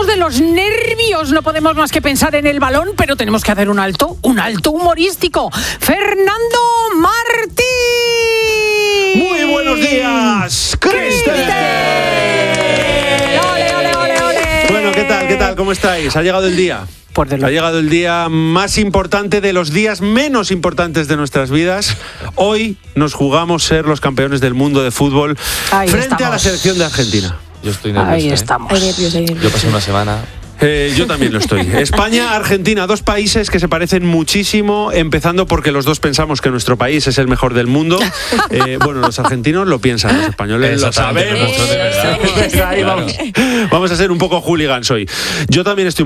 estamos de los nervios, no podemos más que pensar en el balón, pero tenemos que hacer un alto humorístico. ¡Fernando Martín! ¡Muy buenos días, Cristian! ¡Ole, ole, ole, ole! Bueno, ¿qué tal? ¿Cómo estáis? ¿Ha llegado el día? Ha llegado el día más importante de los días menos importantes de nuestras vidas. Hoy nos jugamos ser los campeones del mundo de fútbol frente a la selección de Argentina. Yo estoy nervioso. Ahí estamos. Yo pasé una semana... Yo también lo estoy. España, Argentina, dos países que se parecen muchísimo, empezando porque los dos pensamos que nuestro país es el mejor del mundo. Bueno, los argentinos lo piensan, los españoles lo sabemos. De verdad. Ahí vamos a ser un poco hooligans hoy. Yo también estoy